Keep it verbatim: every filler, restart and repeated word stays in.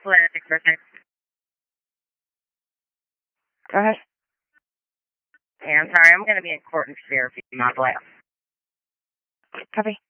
Atlanta six four six. Go ahead. Yeah, I'm sorry. I'm going to be in court in Fairfield, not Black. Copy.